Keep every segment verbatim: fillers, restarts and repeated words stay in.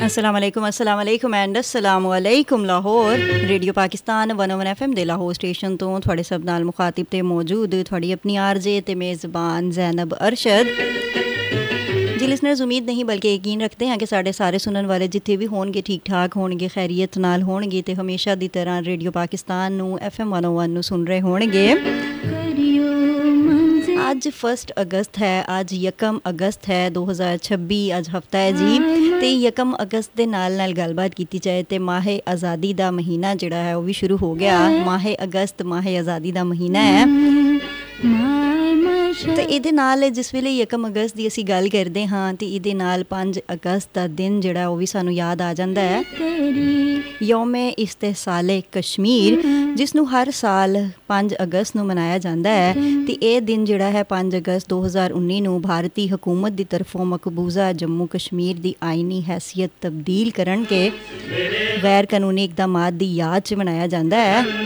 अस्सलाम वालेकुम अस्सलाम वालेकुम एंड अस्सलाम वालेकुम लाहौर रेडियो पाकिस्तान वन ओ वन एफ एम दे लाहौर स्टेशन तो थोड़े सब नाल मुखातिब ते मौजूद थोड़ी अपनी आरजे ते मेज़बान ज़ैनब अरशद जी। लिसनर्स उम्मीद नहीं बल्कि यकीन रखते हैं कि साढ़े सारे सुनने वाले जिथे भी होणगे ठीक ठाक होणगे, खैरियत नाल होणगे ते हमेशा दी तरह रेडियो पाकिस्तान नू एफ एम वन ओ वन नू सुन रहे होणगे। अज फस्ट अगस्त है, अज यकम अगस्त है दो हज़ार छब्बी अज हफ्ता है जी। तो यकम अगस्त के नाल नाल गलबात की जाए तो माहे आज़ादी का महीना जिहड़ा है वह भी शुरू हो गया। माहे अगस्त माहे आज़ादी का महीना है तो ये नाल जिस वेले यकम अगस्त की असी गल करते हाँ तो ये नाल पाँच अगस्त का दिन जिहड़ा वो भी सानू याद आ जाता है, यौमे इस्तेहसाले कश्मीर, जिसनू हर साल पाँच अगस्त नू मनाया जाता है। तो ये दिन जिहड़ा है पाँच अगस्त दो हज़ार उन्नी नू भारतीय हुकूमत की तरफों मकबूजा जम्मू कश्मीर की आइनी हैसियत तब्दील करन के गैर कानूनी इकदामात की याद च मनाया जाता है।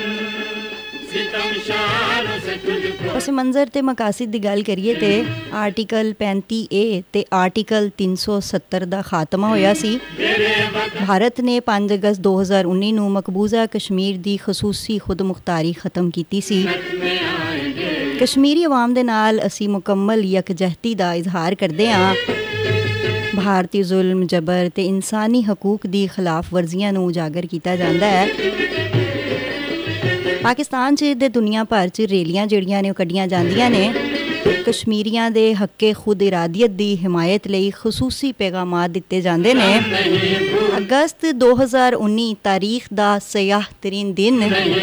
पस मंजर ते मकासद की गल करिए तो आर्टिकल पैंती ए ते आर्टिकल तीन सौ सत्तर का खात्मा होया सी। भारत ने पाँच अगस्त दो हज़ार उन्नी नू मकबूजा कश्मीर की खसूसी खुद मुख्तारी ख़त्म की सी। कश्मीरी अवाम दे नाल असी मुकम्मल यकजहती का इजहार करते हाँ। भारतीय जुल्म जबर ते इंसानी हकूक की खिलाफ वर्जियां नू उजागर किया जाता है। पाकिस्तान च ते दुनिया भर च रैलियां जिहड़ियां ने कड्डियां जांदियां ने कश्मीरियां दे हक्के खुद इरादियत की हिमायत लई खसूसी पैगामात दिते जांदे ने। अगस्त दो हज़ार उन्नी तारीख दा सयाह तरीन दिन,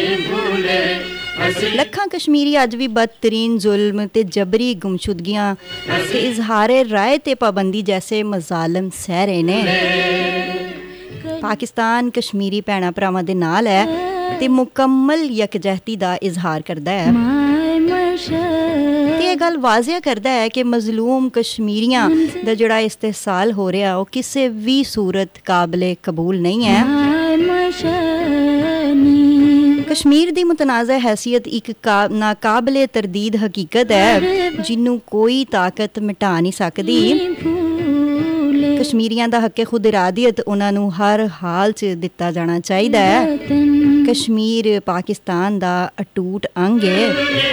लखां कश्मीरी अज भी बदतरीन जुल्म ते जबरी गुमशुदगियां ते इजहारे राय ते पाबंदी जैसे मजालम सह रहे ने। पाकिस्तान कश्मीरी भैणा भरावां दे नाल है ते मुकम्मल यकजहती का इजहार करता है। ते ये गल वाजिया करता है कि मजलूम कश्मीरियां दा जिहड़ा इस्तेहसाल हो रहा वो किसी भी सूरत काबिले कबूल नहीं है। कश्मीर की मुतनाज़ा हैसियत एक का नाकाबिले तरदीद हकीकत है जिन्नू कोई ताकत मिटा नहीं सकती। कश्मीरियां दा हक्के खुद इरादियत उन्होंने हर हाल च दिता जाना चाहिए। कश्मीर पाकिस्तान दा अटूट अंग है।